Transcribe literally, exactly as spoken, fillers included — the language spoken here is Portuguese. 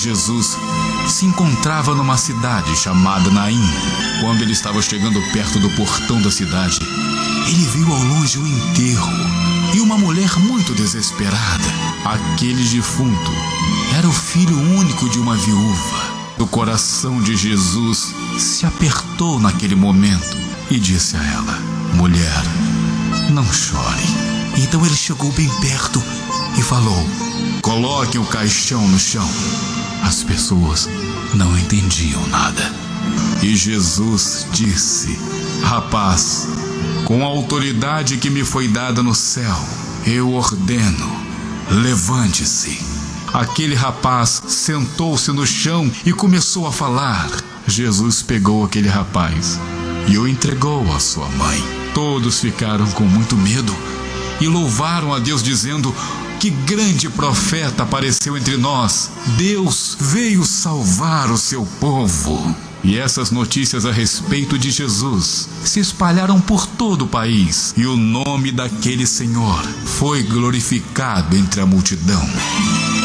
Jesus se encontrava numa cidade chamada Naim. Quando ele estava chegando perto do portão da cidade, ele viu ao longe o enterro e uma mulher muito desesperada. Aquele defunto era o filho único de uma viúva. O coração de Jesus se apertou naquele momento e disse a ela: mulher, não chore. Então ele chegou bem perto e falou: coloque o caixão no chão. As pessoas não entendiam nada. E Jesus disse: rapaz, com a autoridade que me foi dada no céu, eu ordeno, levante-se. Aquele rapaz sentou-se no chão e começou a falar. Jesus pegou aquele rapaz e o entregou à sua mãe. Todos ficaram com muito medo e louvaram a Deus, dizendo: que grande profeta apareceu entre nós! Deus veio salvar o seu povo. E essas notícias a respeito de Jesus se espalharam por todo o país, e o nome daquele Senhor foi glorificado entre a multidão.